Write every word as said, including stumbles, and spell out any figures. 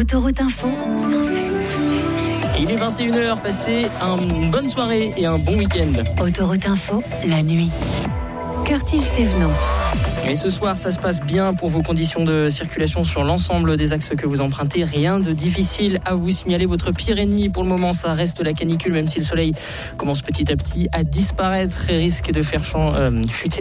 Autoroute Info. Il est vingt et une heures, passez une bonne soirée et un bon week-end. Autoroute Info, la nuit. Curtis Thévenot. Et ce soir, ça se passe bien pour vos conditions de circulation sur l'ensemble des axes que vous empruntez. Rien de difficile à vous signaler. Votre pire ennemi, pour le moment, ça reste la canicule, même si le soleil commence petit à petit à disparaître et risque de faire chan- euh, chuter